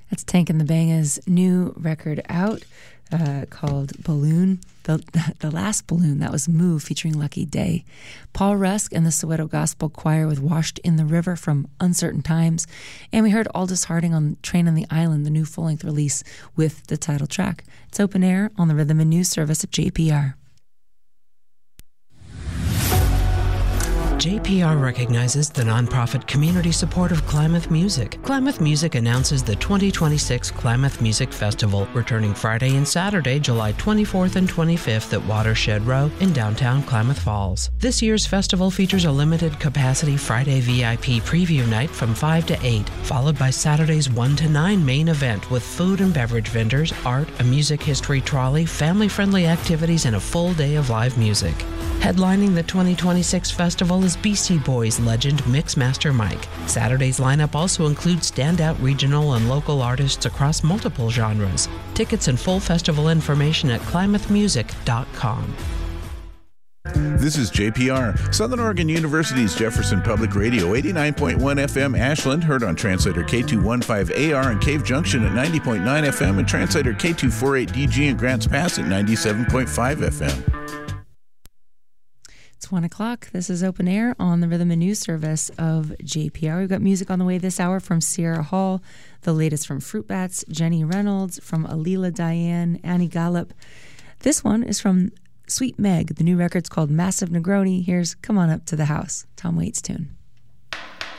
That's Tank and the Banga's new record out called Balloon. The last Balloon, that was Move featuring Lucky Day. Paul Rusk and the Soweto Gospel Choir with Washed in the River from Uncertain Times. And we heard Aldous Harding on Train on the Island, the new full-length release with the title track. It's open air on the Rhythm and News Service of JPR. JPR recognizes the nonprofit community support of Klamath Music. Klamath Music announces the 2026 Klamath Music Festival, returning Friday and Saturday, July 24th and 25th at Watershed Row in downtown Klamath Falls. This year's festival features a limited capacity Friday VIP preview night from 5 to 8, followed by Saturday's 1 to 9 main event with food and beverage vendors, art, a music history trolley, family-friendly activities, and a full day of live music. Headlining the 2026 festival is BC Boys legend Mixmaster Mike. Saturday's lineup also includes standout regional and local artists across multiple genres. Tickets and full festival information at klamathmusic.com. This is JPR, Southern Oregon University's Jefferson Public Radio, 89.1 FM Ashland, heard on translator K215AR in Cave Junction at 90.9 FM and translator K248DG in Grants Pass at 97.5 FM. It's 1 o'clock. This is Open Air on the Rhythm and News Service of JPR. We've got music on the way this hour from Sierra Hall, the latest from Fruit Bats, Jenny Reynolds, from Alila Diane, Annie Gallup. This one is from Sweet Meg. The new record's called Massive Negroni. Here's Come On Up to the House, Tom Waits' tune.